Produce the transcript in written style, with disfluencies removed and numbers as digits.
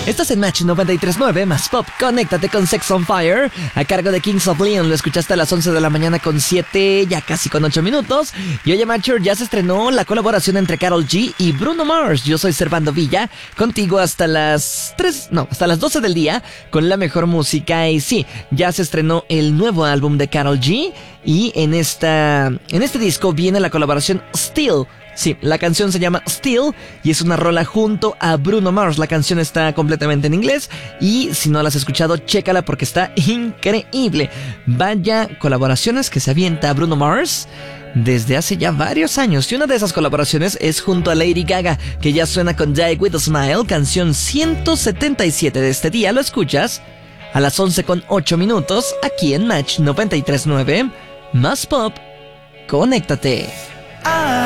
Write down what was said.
Estás en Match 93.9 más Pop. Conéctate con Sex on Fire a cargo de Kings of Leon. Lo escuchaste a las 11 de la mañana con 7, ya casi con 8 minutos. Y oye, Matcher, ya se estrenó la colaboración entre Karol G y Bruno Mars. Yo soy Servando Villa, contigo hasta las 12 del día con la mejor música. Y sí, ya se estrenó el nuevo álbum de Karol G y en este disco viene la colaboración Still. Sí, la canción se llama Still y es una rola junto a Bruno Mars. La canción está completamente en inglés y si no la has escuchado, chécala porque está increíble. Vaya colaboraciones que se avienta Bruno Mars desde hace ya varios años. Y una de esas colaboraciones es junto a Lady Gaga, que ya suena con Die With A Smile, canción 177 de este día. Lo escuchas a las 11:08 minutos aquí en Match 93.9. Más Pop, conéctate.